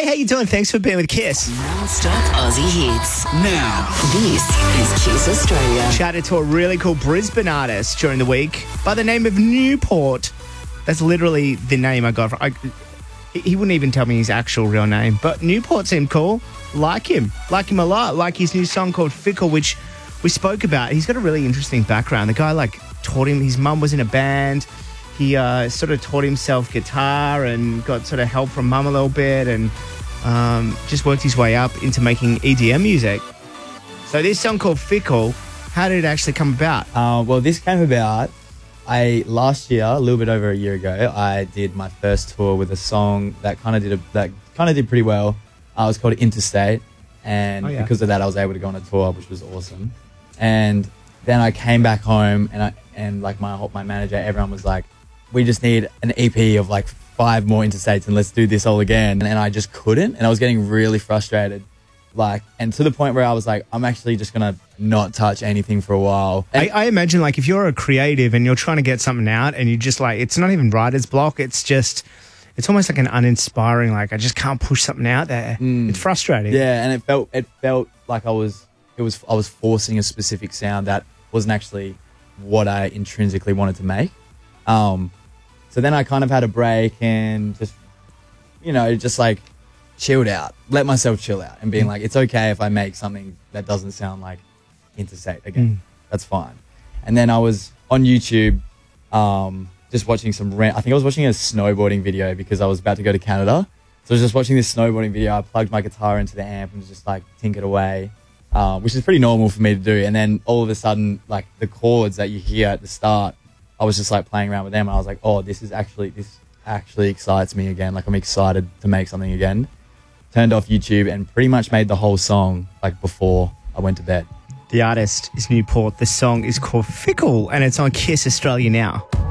Hey, how you doing? Thanks for being with Kiss. Non-stop Aussie hits. Now, this is Kiss Australia. Chatted to a really cool Brisbane artist during the week by the name of Newport. That's literally the name I got from. He wouldn't even tell me his actual real name, but Newport seemed cool. Like him a lot. Like his new song called Fickle, which we spoke about. He's got a really interesting background. The guy taught him. His mum was in a band. He sort of taught himself guitar and got sort of help from mum a little bit, and just worked his way up into making EDM music. So this song called Fickle, how did it actually come about? Well, this came about. Last year, a little bit over a year ago, I did my first tour with a song that kind of did pretty well. It was called Interstate, and because of that, I was able to go on a tour, which was awesome. And then I came back home, and my manager, everyone was like, "We just need an EP of 5 more Interstates, and let's do this all again." And I just couldn't, and I was getting really frustrated. And to the point where I was like, I'm actually just going to not touch anything for a while. I imagine, if you're a creative and you're trying to get something out and you just, it's not even writer's block, it's almost like an uninspiring, I just can't push something out there. It's frustrating. Yeah, and it felt like I was forcing a specific sound that wasn't actually what I intrinsically wanted to make. So then I kind of had a break and just, chilled out, let myself chill out, and being it's okay if I make something that doesn't sound like Interstate again. That's fine. And then I was on YouTube, just watching I think I was watching a snowboarding video because I was about to go to Canada. So I was just watching this snowboarding video. I plugged my guitar into the amp and was just tinkered away, which is pretty normal for me to do. And then all of a sudden, the chords that you hear at the start, I was just playing around with them, and I was like, oh, this actually excites me again. I'm excited to make something again. Turned off YouTube and pretty much made the whole song before I went to bed. The artist is Newport. The song is called Fickle, and it's on Kiss Australia now.